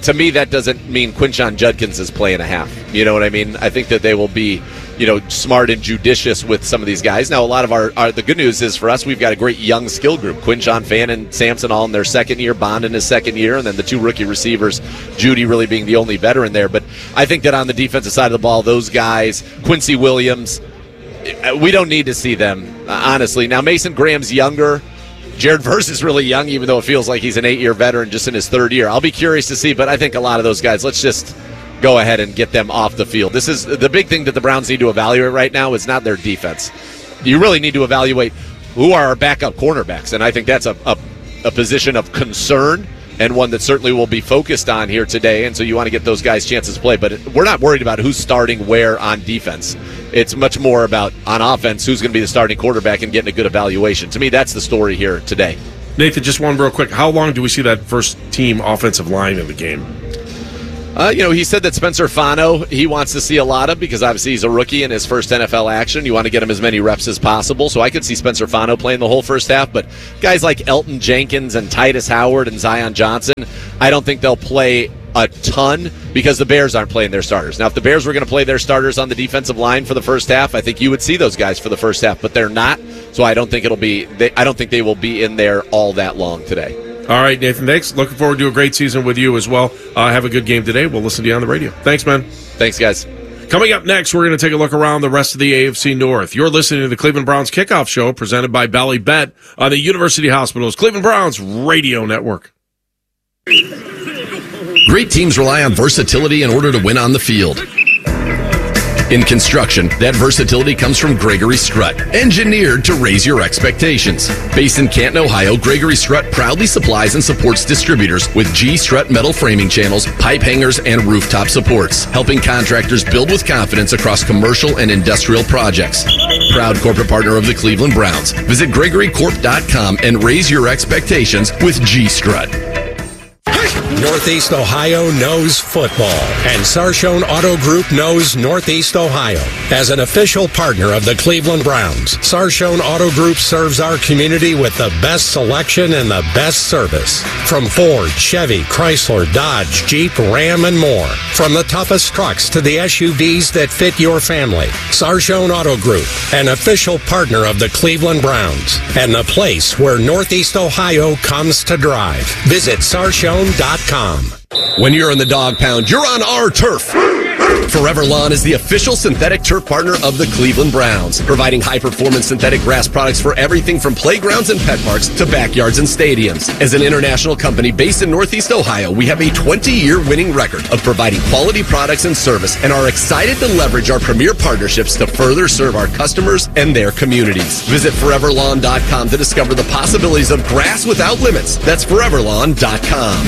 to me, that doesn't mean Quinshon Judkins is playing a half. You know what I mean? I think that they will be, you know, smart and judicious with some of these guys. Now, a lot of our, our the good news is for us, we've got a great young skill group. Quinshon, Fan, and Sampson all in their second year, Bond in his second year, and then the two rookie receivers, Judy really being the only veteran there. But I think that on the defensive side of the ball, those guys, Quincy Williams, we don't need to see them, honestly. Now, Mason Graham's younger. Jared Verse is really young, even though it feels like he's an eight-year veteran just in his third year. I'll be curious to see, but I think a lot of those guys, let's just go ahead and get them off the field. This is the big thing that the Browns need to evaluate right now is not their defense. You really need to evaluate who are our backup cornerbacks, and I think that's a, a, a position of concern and one that certainly will be focused on here today, and so you want to get those guys chances to play. But we're not worried about who's starting where on defense. It's much more about, on offense, who's going to be the starting quarterback and getting a good evaluation. To me, that's the story here today. Nathan, just one real quick. How long do we see that first team offensive line in the game? Uh, you know, he said that Spencer Fano, he wants to see a lot of because obviously he's a rookie in his first N F L action. You want to get him as many reps as possible. So I could see Spencer Fano playing the whole first half. But guys like Elton Jenkins and Titus Howard and Zion Johnson, I don't think they'll play a ton because the Bears aren't playing their starters. Now, if the Bears were going to play their starters on the defensive line for the first half, I think you would see those guys for the first half, but they're not. So I don't think it'll be. They, I don't think they will be in there all that long today. All right, Nathan, thanks. Looking forward to a great season with you as well. Uh, have a good game today. We'll listen to you on the radio. Thanks, man. Thanks, guys. Coming up next, we're going to take a look around the rest of the A F C North. You're listening to the Cleveland Browns Kickoff Show presented by Bally Bet on the University Hospitals Cleveland Browns Radio Network. Great teams rely on versatility in order to win on the field. In construction, that versatility comes from Gregory Strut, engineered to raise your expectations. Based in Canton, Ohio, Gregory Strut proudly supplies and supports distributors with G Strut metal framing channels, pipe hangers, and rooftop supports, helping contractors build with confidence across commercial and industrial projects. Proud corporate partner of the Cleveland Browns. Visit gregory corp dot com and raise your expectations with G Strut. Northeast Ohio knows football, and Sarshone Auto Group knows Northeast Ohio. As an official partner of the Cleveland Browns, Sarshone Auto Group serves our community with the best selection and the best service. From Ford, Chevy, Chrysler, Dodge, Jeep, Ram, and more. From the toughest trucks to the S U Vs that fit your family. Sarshone Auto Group, an official partner of the Cleveland Browns, and the place where Northeast Ohio comes to drive. Visit sarshone dot com. When you're in the dog pound, you're on our turf. Forever Lawn is the official synthetic turf partner of the Cleveland Browns, providing high-performance synthetic grass products for everything from playgrounds and pet parks to backyards and stadiums. As an international company based in Northeast Ohio, we have a twenty-year winning record of providing quality products and service and are excited to leverage our premier partnerships to further serve our customers and their communities. Visit forever lawn dot com to discover the possibilities of grass without limits. That's forever lawn dot com.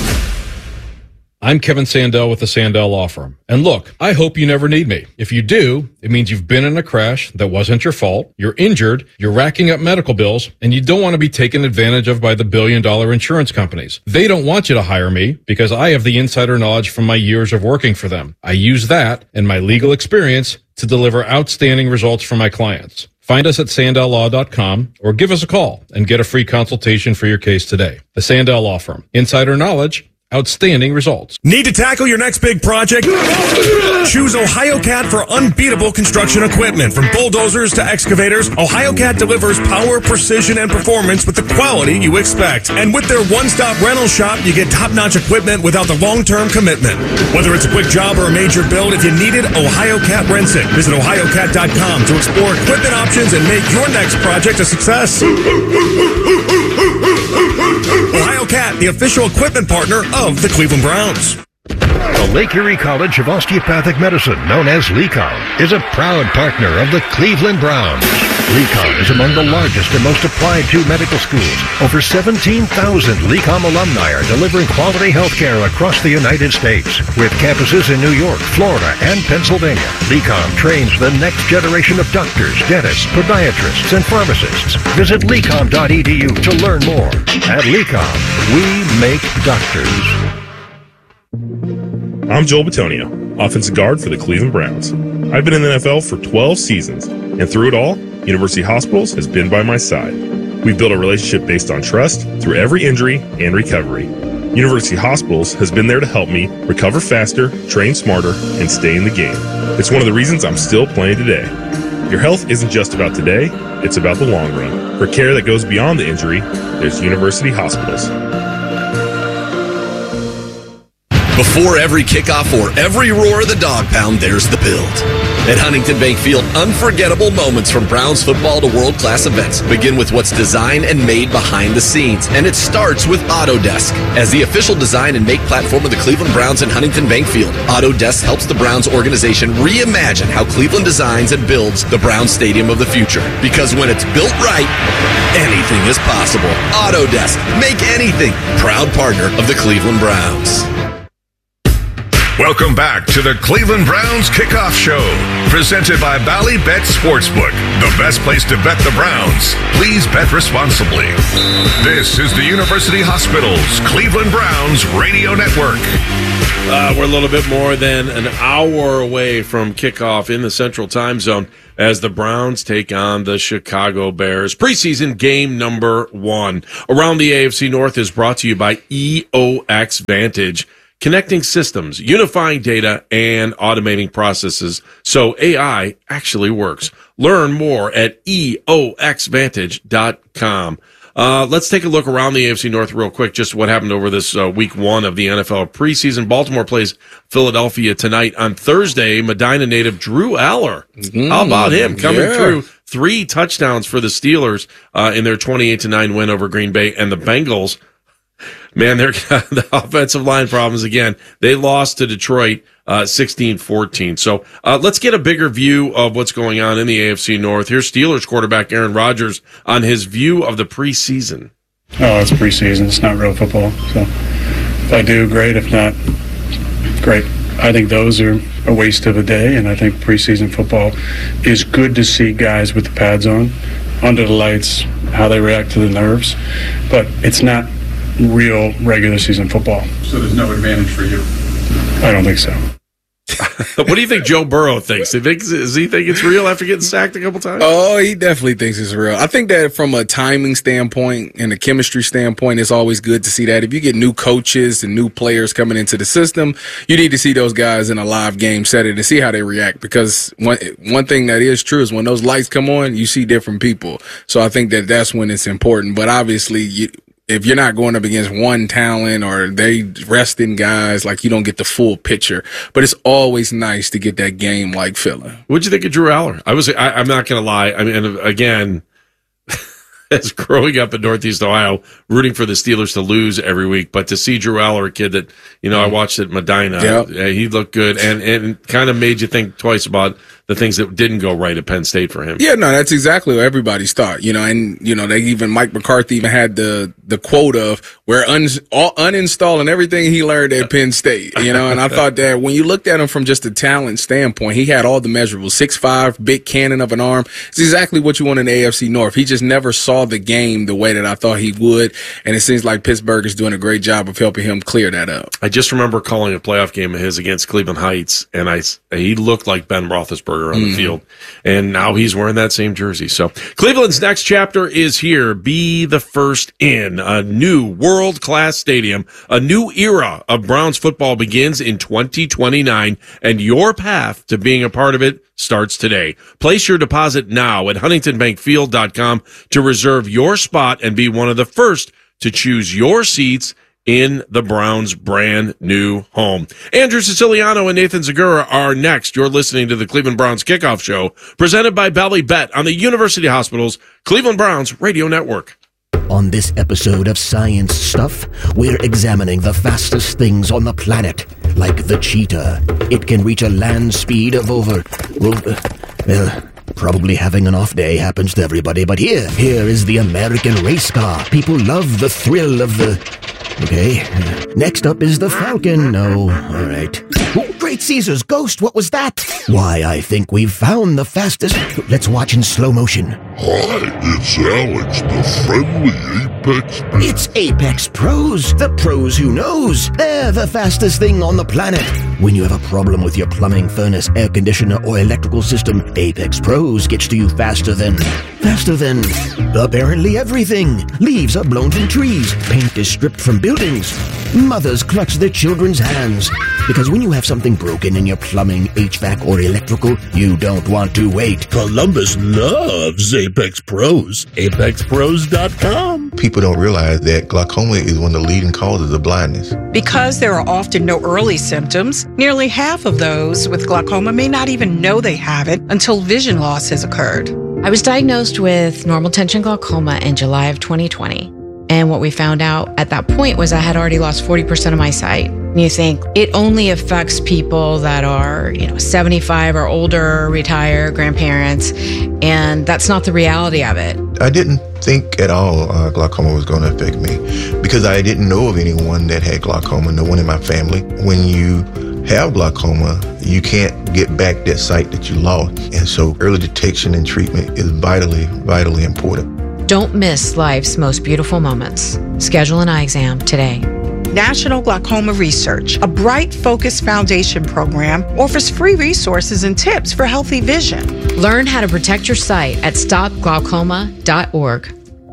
I'm Kevin Sandell with the Sandell Law Firm. And look, I hope you never need me. If you do, it means you've been in a crash that wasn't your fault, you're injured, you're racking up medical bills, and you don't want to be taken advantage of by the billion-dollar insurance companies. They don't want you to hire me because I have the insider knowledge from my years of working for them. I use that and my legal experience to deliver outstanding results for my clients. Find us at sandell law dot com or give us a call and get a free consultation for your case today. The Sandell Law Firm. Insider knowledge, outstanding results. Need to tackle your next big project? Choose OhioCat for unbeatable construction equipment. From bulldozers to excavators, OhioCat delivers power, precision, and performance with the quality you expect. And with their one-stop rental shop, you get top-notch equipment without the long-term commitment. Whether it's a quick job or a major build, if you need it, OhioCat rents it. Visit ohio cat dot com to explore equipment options and make your next project a success. OhioCat, the official equipment partner of the Cleveland Browns. The Lake Erie College of Osteopathic Medicine, known as LECOM, is a proud partner of the Cleveland Browns. LECOM is among the largest and most applied to medical schools. Over seventeen thousand LECOM alumni are delivering quality health care across the United States. With campuses in New York, Florida, and Pennsylvania, LECOM trains the next generation of doctors, dentists, podiatrists, and pharmacists. Visit lecom dot e d u to learn more. At LECOM, we make doctors. I'm Joel Batonio, offensive guard for the Cleveland Browns. I've been in the N F L for twelve seasons, and through it all, University Hospitals has been by my side. We've built a relationship based on trust through every injury and recovery. University Hospitals has been there to help me recover faster, train smarter, and stay in the game. It's one of the reasons I'm still playing today. Your health isn't just about today, it's about the long run. For care that goes beyond the injury, there's University Hospitals. Before every kickoff or every roar of the dog pound, there's the build. At Huntington Bank Field, unforgettable moments from Browns football to world-class events begin with what's designed and made behind the scenes, and it starts with Autodesk. As the official design and make platform of the Cleveland Browns and Huntington Bank Field, Autodesk helps the Browns organization reimagine how Cleveland designs and builds the Browns Stadium of the future. Because when it's built right, anything is possible. Autodesk, make anything. Proud partner of the Cleveland Browns. Welcome back to the Cleveland Browns Kickoff Show, presented by Ballybet Sportsbook, the best place to bet the Browns. Please bet responsibly. This is the University Hospitals Cleveland Browns Radio Network. Uh, we're a little bit more than an hour away from kickoff in the Central Time Zone as the Browns take on the Chicago Bears. Preseason game number one. Around the A F C North is brought to you by E O X Vantage. Connecting systems, unifying data, and automating processes so A I actually works. Learn more at E O X vantage dot com. Uh, let's take a look around the A F C North real quick, just what happened over this uh, week one of the N F L preseason. Baltimore plays Philadelphia tonight. On Thursday, Medina native Drew Aller. Mm, How about him coming yeah. through? Three touchdowns for the Steelers uh, in their twenty-eight to nine win over Green Bay, and the Bengals. Man, they're the offensive line problems again. They lost to Detroit uh, sixteen fourteen. So uh, let's get a bigger view of what's going on in the A F C North. Here's Steelers quarterback Aaron Rodgers on his view of the preseason. Oh, it's preseason. It's not real football. So if I do, great. If not, great. I think those are a waste of a day, and I think preseason football is good to see guys with the pads on, under the lights, how they react to the nerves. But it's not real regular season football. So there's no advantage for you? I don't think so. What do you think Joe Burrow thinks? He thinks does he think it's real after getting sacked a couple times? Oh, he definitely thinks it's real. I think that from a timing standpoint and a chemistry standpoint, it's always good to see that. If you get new coaches and new players coming into the system, you need to see those guys in a live game setting to see how they react. Because one one thing that is true is when those lights come on, you see different people. So I think that that's when it's important. But obviously, you, if you're not going up against one talent or they resting guys, like you don't get the full picture. But it's always nice to get that game-like feeling. What'd you think of Drew Aller? I was, I, I'm not going to lie. I mean, again, as growing up in Northeast Ohio, rooting for the Steelers to lose every week, but to see Drew Aller, a kid that, you know, I watched at Medina, yep. uh, he looked good and, and kind of made you think twice about the things that didn't go right at Penn State for him. Yeah, no, that's exactly what everybody's thought, you know, and, you know, they even, Mike McCarthy even had the, the quote of we're un, all, uninstalling everything he learned at Penn State, you know, and I thought that when you looked at him from just a talent standpoint, he had all the measurables, six five, big cannon of an arm. It's exactly what you want in the A F C North. He just never saw the game the way that I thought he would, and it seems like Pittsburgh is doing a great job of helping him clear that up. I just remember calling a playoff game of his against Cleveland Heights, and I, he looked like Ben Roethlisberger on mm. the field. And now he's wearing that same jersey. So Cleveland's next chapter is here. Be the first in. A new world-class stadium. A new era of Browns football begins in twenty twenty-nine, and your path to being a part of it starts today. Place your deposit now at huntington bank field dot com to reserve your spot and be one of the first to choose your seats in the Browns' brand new home. Andrew Siciliano and Nathan Zagura are next. You're listening to the Cleveland Browns Kickoff Show, presented by Ballybet on the University Hospitals Cleveland Browns Radio Network. On this episode of Science Stuff, we're examining the fastest things on the planet, like the cheetah. It can reach a land speed of over, over well, probably having an off day happens to everybody, but here, here is the American race car. People love the thrill of the... Okay, next up is the Falcon. No, all right. Oh, Great Caesar's ghost, what was that? Why, I think we've found the fastest... Let's watch in slow motion. Hi, it's Alex, the friendly Apex... It's Apex Pros, the pros who knows. They're the fastest thing on the planet. When you have a problem with your plumbing, furnace, air conditioner, or electrical system, Apex Pros gets to you faster than... Faster than... apparently everything. Leaves are blown from trees. Paint is stripped from buildings. Mothers clutch their children's hands. Because when you have something broken in your plumbing, H V A C, or electrical, you don't want to wait. Columbus loves Apex Pros. Apex Pros dot com. People don't realize that glaucoma is one of the leading causes of blindness. Because there are often no early symptoms, nearly half of those with glaucoma may not even know they have it until vision loss has occurred. I was diagnosed with normal tension glaucoma in July of twenty twenty. And what we found out at that point was I had already lost forty percent of my sight. And you think it only affects people that are, you know, seventy-five or older, retired, grandparents, and that's not the reality of it. I didn't think at all uh, glaucoma was going to affect me because I didn't know of anyone that had glaucoma, no one in my family. When you have glaucoma, you can't get back that sight that you lost. And so early detection and treatment is vitally, vitally important. Don't miss life's most beautiful moments. Schedule an eye exam today. National Glaucoma Research, a Bright Focus Foundation program, offers free resources and tips for healthy vision. Learn how to protect your sight at stop glaucoma dot org.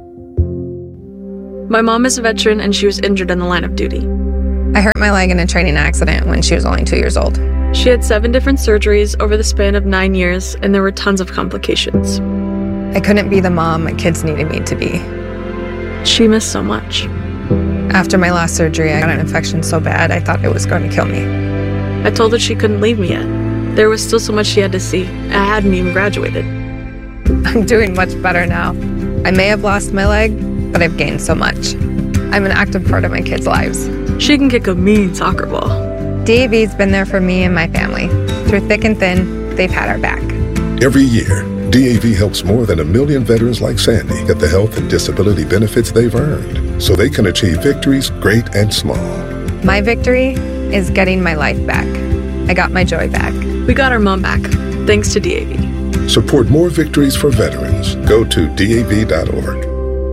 My mom is a veteran and she was injured in the line of duty. I hurt my leg in a training accident when she was only two years old. She had seven different surgeries over the span of nine years, and there were tons of complications. I couldn't be the mom my kids needed me to be. She missed so much. After my last surgery, I got an infection so bad I thought it was going to kill me. I told her she couldn't leave me yet. There was still so much she had to see. I hadn't even graduated. I'm doing much better now. I may have lost my leg, but I've gained so much. I'm an active part of my kids' lives. She can kick a mean soccer ball. D A V's been there for me and my family. Through thick and thin, they've had our back. Every year, D A V helps more than a million veterans like Sandy get the health and disability benefits they've earned so they can achieve victories great and small. My victory is getting my life back. I got my joy back. We got our mom back, thanks to D A V. Support more victories for veterans. Go to D A V dot org.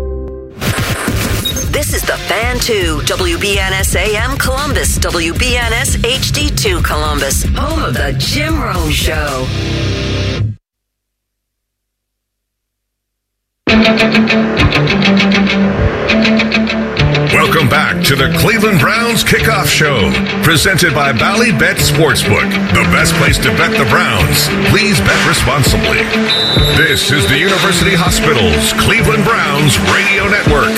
This is the Fan two, W B N S A M Columbus, W B N S H D two Columbus, home of the Jim Rome Show. Welcome back to the Cleveland Browns Kickoff Show, presented by Ballybet Sportsbook, the best place to bet the Browns. Please bet responsibly. This is the University Hospital's Cleveland Browns Radio Network.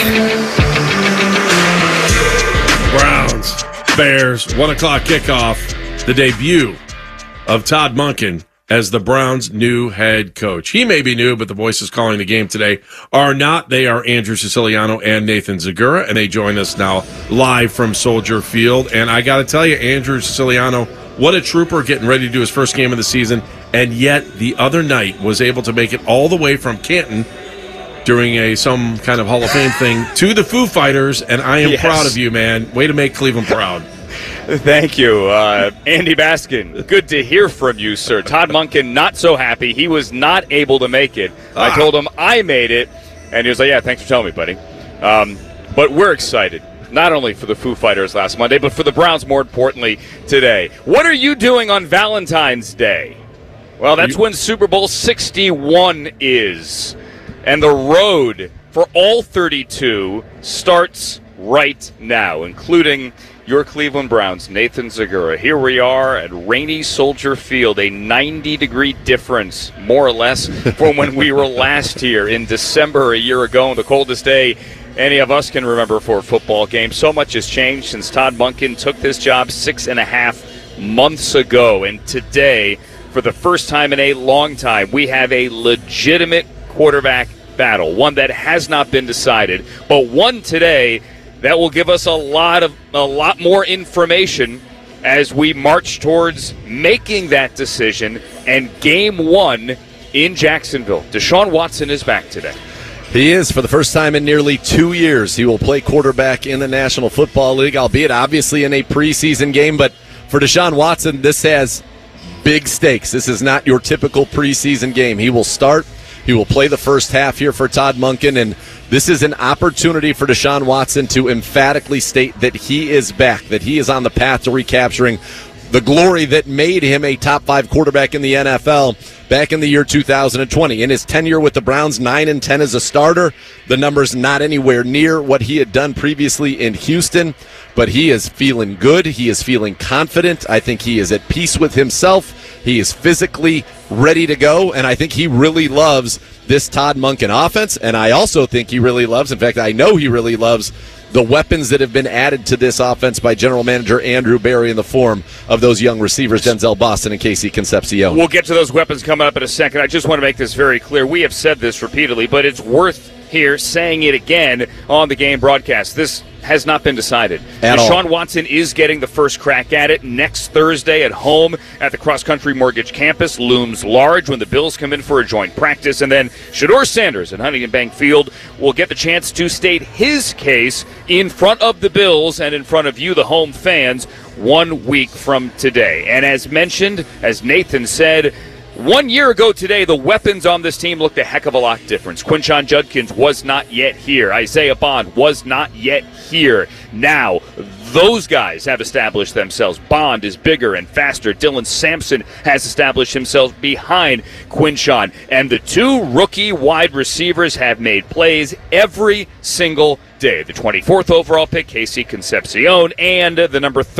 Browns, Bears, one o'clock kickoff, the debut of Todd Monken as the Browns' new head coach. He may be new, but the voices calling the game today are not. They are Andrew Siciliano and Nathan Zagura, and they join us now live from Soldier Field. And I got to tell you, Andrew Siciliano, what a trooper getting ready to do his first game of the season, and yet the other night was able to make it all the way from Canton during a some kind of Hall of Fame thing to the Foo Fighters, and I am yes. proud of you, man. Way to make Cleveland proud. Thank you. Uh, Andy Baskin, good to hear from you, sir. Todd Monken, not so happy. He was not able to make it. Ah. I told him I made it, and he was like, yeah, thanks for telling me, buddy. Um, but we're excited, not only for the Foo Fighters last Monday, but for the Browns, more importantly, today. What are you doing on Valentine's Day? Well, that's when Super Bowl sixty-one is. And the road for all thirty-two starts right now, including your Cleveland Browns, Nathan Zagura. Here we are at rainy Soldier Field, a ninety-degree difference, more or less, from when we were last here in December a year ago, the coldest day any of us can remember for a football game. So much has changed since Todd Monken took this job six and a half months ago. And today, for the first time in a long time, we have a legitimate quarterback battle, one that has not been decided, but one today that will give us a lot of a lot more information as we march towards making that decision and game one in Jacksonville. Deshaun Watson is back today. He is, for the first time in nearly two years. He will play quarterback in the National Football League, albeit obviously in a preseason game. But for Deshaun Watson, this has big stakes. This is not your typical preseason game. He will start. He will play the first half here for Todd Monken, and this is an opportunity for Deshaun Watson to emphatically state that he is back, that he is on the path to recapturing the glory that made him a top five quarterback in the N F L back in the year two thousand twenty. In his tenure with the Browns, nine and ten as a starter, the numbers not anywhere near what he had done previously in Houston, but he is feeling good. He is feeling confident. I think he is at peace with himself. He is physically ready to go, and I think he really loves this Todd Monken offense, and I also think he really loves, in fact, I know he really loves the weapons that have been added to this offense by general manager Andrew Berry in the form of those young receivers, Denzel Boston and Casey Concepcion. We'll get to those weapons coming up in a second. I just want to make this very clear. We have said this repeatedly, but it's worth here saying it again on the game broadcast. This has not been decided. At Deshaun all. Watson is getting the first crack at it next Thursday at home at the Cross Country Mortgage Campus. Looms large when the Bills come in for a joint practice. And then Shedeur Sanders at Huntington Bank Field will get the chance to state his case in front of the Bills and in front of you, the home fans, one week from today. And as mentioned, as Nathan said, one year ago today, the weapons on this team looked a heck of a lot different. Quinshon Judkins was not yet here. Isaiah Bond was not yet here. Now, those guys have established themselves. Bond is bigger and faster. Dylan Sampson has established himself behind Quinshon. And the two rookie wide receivers have made plays every single day. The twenty-fourth overall pick, Casey Concepcion, and the number thirty.